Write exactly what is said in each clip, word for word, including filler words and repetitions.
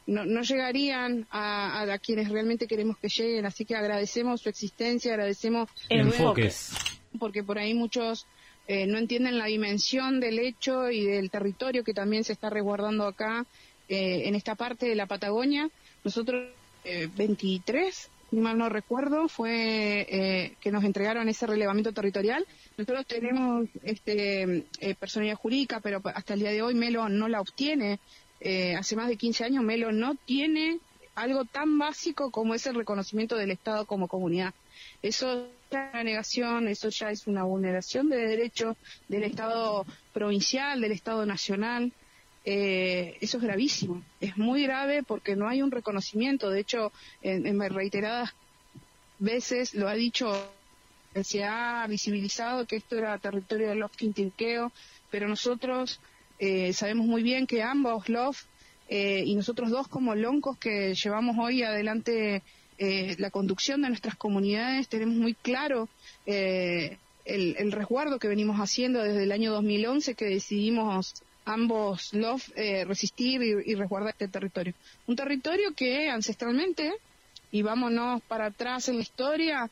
no, no llegarían a, a, a quienes realmente queremos que lleguen, así que agradecemos su existencia, agradecemos enfoques, porque por ahí muchos eh, no entienden la dimensión del hecho y del territorio que también se está resguardando acá eh, en esta parte de la Patagonia. Nosotros eh, veintitrés, si mal no recuerdo, fue eh, que nos entregaron ese relevamiento territorial. Nosotros tenemos este eh, personalidad jurídica, pero hasta el día de hoy Melo no la obtiene. Eh, hace más de quince años Melo no tiene algo tan básico como es el reconocimiento del Estado como comunidad. Eso ya es una negación, eso ya es una vulneración de derechos del Estado provincial, del Estado nacional. Eh, eso es gravísimo, es muy grave porque no hay un reconocimiento. De hecho, en, en reiteradas veces lo ha dicho, se ha visibilizado que esto era territorio de los Quintriqueo, pero nosotros eh, sabemos muy bien que ambos, Love eh, y nosotros dos como loncos que llevamos hoy adelante eh, la conducción de nuestras comunidades, tenemos muy claro eh, el, el resguardo que venimos haciendo desde el año dos mil once, que decidimos ambos Love eh, resistir y, y resguardar este territorio. Un territorio que ancestralmente, y vámonos para atrás en la historia,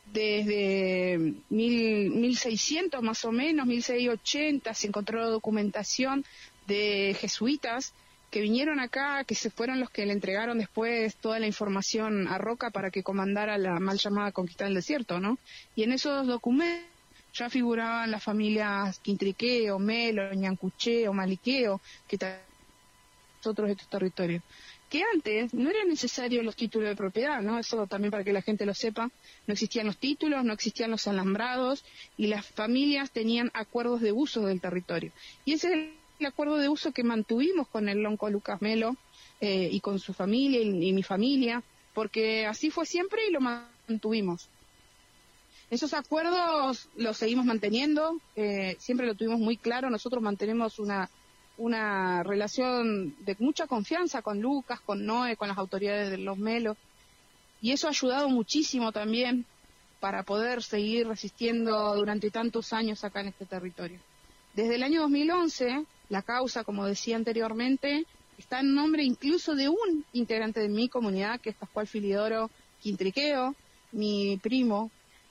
desde mil, mil seiscientos más o menos, mil seiscientos ochenta, se encontró documentación de jesuitas que vinieron acá, que se fueron los que le entregaron después toda la información a Roca para que comandara la mal llamada conquista del desierto, ¿no? Y en esos documentos ya figuraban las familias Quintriqueo, Melo, Ñancucheo, Maliqueo, que también otros de estos territorios. Que antes no eran necesarios los títulos de propiedad, ¿no? Eso también para que la gente lo sepa. No existían los títulos, no existían los alambrados y las familias tenían acuerdos de uso del territorio. Y ese es el acuerdo de uso que mantuvimos con el lonco Lucas Melo eh, y con su familia y, y mi familia, porque así fue siempre y lo mantuvimos. Esos acuerdos los seguimos manteniendo, eh, siempre lo tuvimos muy claro. Nosotros mantenemos una una relación de mucha confianza con Lucas, con Noé, con las autoridades de los Melos, y eso ha ayudado muchísimo también para poder seguir resistiendo durante tantos años acá en este territorio. Desde el año dos mil once, la causa, como decía anteriormente, está en nombre incluso de un integrante de mi comunidad, que es Pascual Filidoro Quintriqueo, mi primo.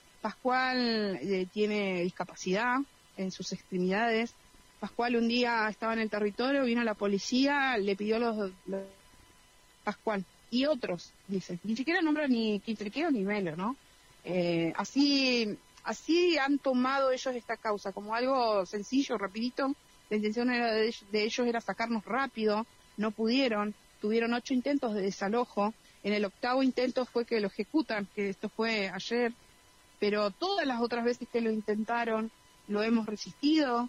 Pascual eh, tiene discapacidad en sus extremidades. Pascual un día estaba en el territorio, vino la policía, le pidió los, los Pascual y otros, dice, ni siquiera nombra ni Quintriqueo ni Melo, ¿no? Eh, así, así han tomado ellos esta causa como algo sencillo, rapidito. La intención era de, de ellos era sacarnos rápido, no pudieron, tuvieron ocho intentos de desalojo. En el octavo intento fue que lo ejecutan, que esto fue ayer, pero todas las otras veces que lo intentaron lo hemos resistido.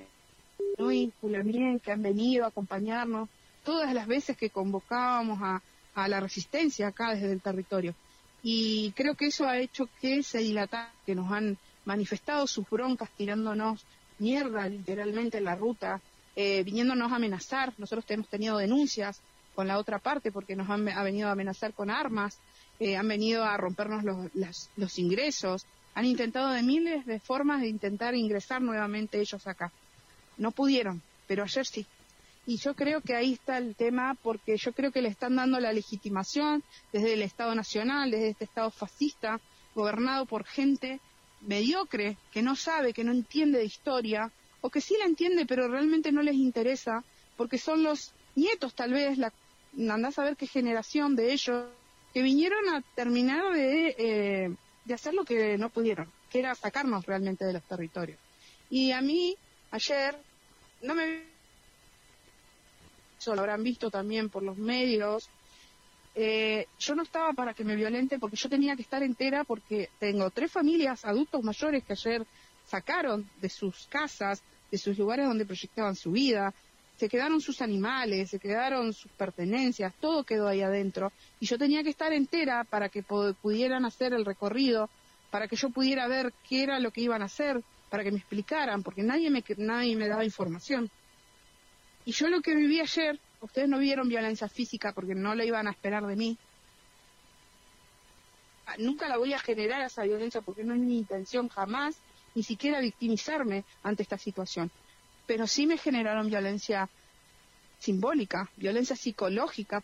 Luis, Julián, que han venido a acompañarnos, todas las veces que convocábamos a, a la resistencia acá desde el territorio. Y creo que eso ha hecho que se dilatara, que nos han manifestado sus broncas tirándonos mierda literalmente en la ruta, eh, viniéndonos a amenazar. Nosotros hemos tenido denuncias con la otra parte porque nos han ha venido a amenazar con armas, eh, han venido a rompernos los, las, los ingresos, han intentado de miles de formas de intentar ingresar nuevamente ellos acá. No pudieron, pero ayer sí. Y yo creo que ahí está el tema, porque yo creo que le están dando la legitimación desde el Estado Nacional, desde este Estado fascista, gobernado por gente mediocre, que no sabe, que no entiende de historia, o que sí la entiende, pero realmente no les interesa, porque son los nietos, tal vez, la, andás a ver qué generación de ellos, que vinieron a terminar de, eh, de hacer lo que no pudieron, que era sacarnos realmente de los territorios. Y a mí, ayer, no me... Eso lo habrán visto también por los medios. Eh, yo no estaba para que me violenten porque yo tenía que estar entera, porque tengo tres familias, adultos mayores, que ayer sacaron de sus casas, de sus lugares donde proyectaban su vida, se quedaron sus animales, se quedaron sus pertenencias, todo quedó ahí adentro, y yo tenía que estar entera para que pudieran hacer el recorrido, para que yo pudiera ver qué era lo que iban a hacer, para que me explicaran, porque nadie me, nadie me daba información. Y yo lo que viví ayer, ustedes no vieron violencia física porque no la iban a esperar de mí. Nunca la voy a generar esa violencia porque no es mi intención jamás, ni siquiera victimizarme ante esta situación. Pero sí me generaron violencia simbólica, violencia psicológica,